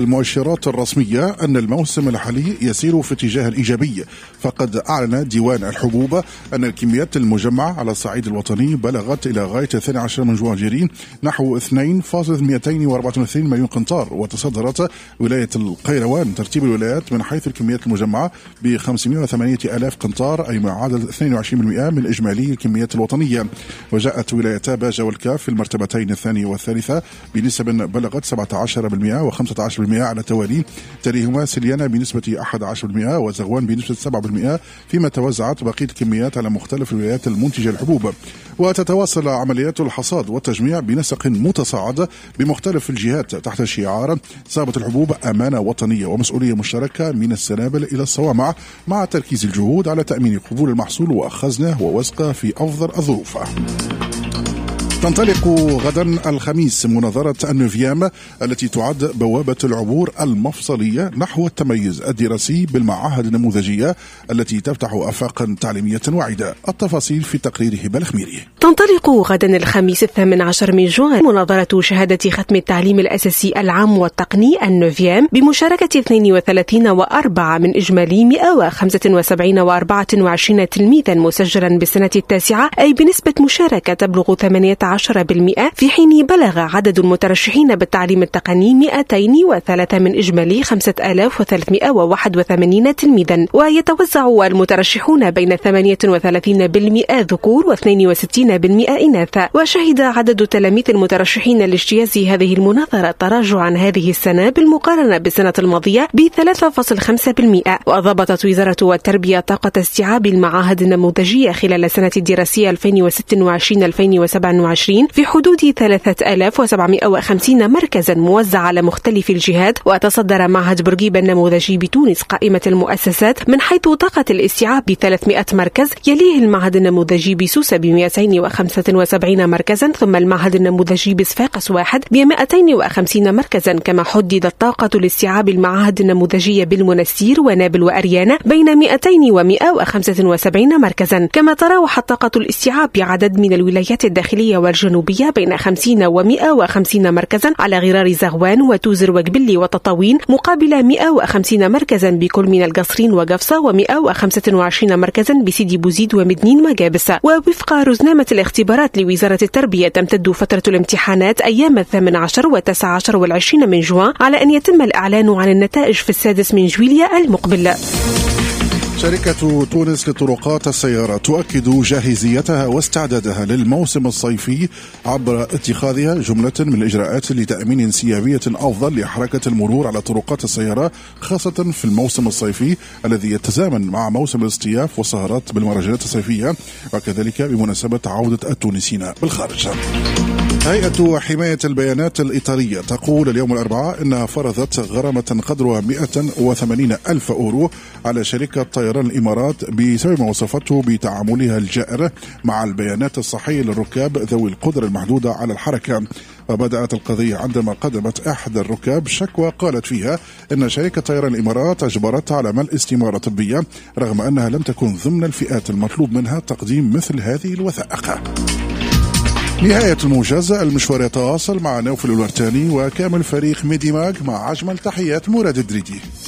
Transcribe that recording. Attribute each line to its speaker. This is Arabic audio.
Speaker 1: المؤشرات الرسمية أن الموسم الحالي يسير في اتجاه الإيجابي، فقد أعلن ديوان الحبوب أن الكميات المجمعة على الصعيد الوطني بلغت إلى غاية 12 من جوان جيرين نحو 2.234 مليون قنطار، وتصدرت ولاية القيروان ترتيب الولايات من حيث الكميات المجمعة ب 508 ألاف قنطار، أي معادل 22% من إجمالي الكميات الوطنية. وجاءت ولايتا باجة والكاف في المرتبتين الثانية والثالثة بنسب بلغت 17% و15% على التوالي، تليهما سليانة بنسبة 11% وزغوان بنسبة 7%، فيما توزعت بقية الكميات على مختلف الولايات المنتجة الحبوب. وتتواصل عمليات الحصاد والتجميع بنسق متصاعد بمختلف الجهات تحت شعار صابة الحبوب أمانة وطنية ومسؤولية مشتركة من السنابل إلى الصوامع، مع تركيز الجهود على تأمين قبول المحصول وخزنه ووسقه في أفضل الظروف. تنطلق غدا الخميس مناظرة النوفيام التي تعد بوابة العبور المفصلية نحو التميز الدراسي بالمعاهد النموذجية التي تفتح آفاقا تعليمية وعدة. التفاصيل في تقرير هبة الخميري.
Speaker 2: تنطلق غدا الخميس 18 من جوان مناظرة شهادة ختم التعليم الأساسي العام والتقني النوفيام بمشاركة 32.4 من إجمالي 175.24 تلميذا مسجلا بالسنة التاسعة، أي بنسبة مشاركة تبلغ 18%، في حين بلغ عدد المترشحين بالتعليم التقني 203 من إجمالي 5381 تلميذا. ويتوزع المترشحون بين 38% ذكور و62% إناث. وشهد عدد تلاميذ المترشحين لاجتياز هذه المناظرة تراجعا هذه السنة بالمقارنة بالسنة الماضية ب3.5%. وضبطت وزارة التربية طاقة استيعاب المعاهد النموذجية خلال السنة الدراسية 2026-2027 في حدود 3750 مركزا موزعة على مختلف الجهات. وتصدر معهد بورقيبة النموذجي بتونس قائمة المؤسسات من حيث طاقة الاستيعاب ب300 مركز، يليه المعهد النموذجي بسوسة ب275 مركزا، ثم المعهد النموذجي بصفاقس واحد ب250 مركزا. كما حددت طاقة الاستيعاب المعاهد النموذجية بالمنستير ونابل وأريانا بين 200 و175 مركزا. كما تراوحت طاقة الاستيعاب بعدد من الولايات الداخلية والجنوبية بين 50 و150 مركزا على غرار زغوان وتوزر وقبلي وتطاوين، مقابل 150 مركزا بكل من القصرين وقفصة، و125 مركزا بسيدي بوزيد ومدنين وقابس. ووفق رزنامة الاختبارات لوزارة التربية تمتد فترة الامتحانات أيام 18 و19 و20 من جوان، على أن يتم الإعلان عن النتائج في 6 من جويلية المقبل.
Speaker 1: شركة تونس لطرقات السيارة تؤكد جاهزيتها واستعدادها للموسم الصيفي عبر اتخاذها جملة من الإجراءات لتأمين انسيابية أفضل لحركة المرور على طرقات السيارة، خاصة في الموسم الصيفي الذي يتزامن مع موسم الاصطياف والسهرات بالمهرجانات الصيفية، وكذلك بمناسبة عودة التونسيين بالخارج. هيئة حماية البيانات الإيطالية تقول اليوم الأربعاء أنها فرضت غرامة قدرها 180 ألف أورو على شركة طيران الإمارات بسبب ما وصفته بتعاملها الجائر مع البيانات الصحية للركاب ذوي القدرة المحدودة على الحركة. وبدأت القضية عندما قدمت أحد الركاب شكوى قالت فيها أن شركة طيران الإمارات أجبرتها على ملء استمارة طبية رغم أنها لم تكن ضمن الفئات المطلوب منها تقديم مثل هذه الوثائق. نهاية الموجز، المشوار يتواصل مع نوفل الورتاني وكامل فريق ميديماج، مع أجمل تحيات مراد الدريدي.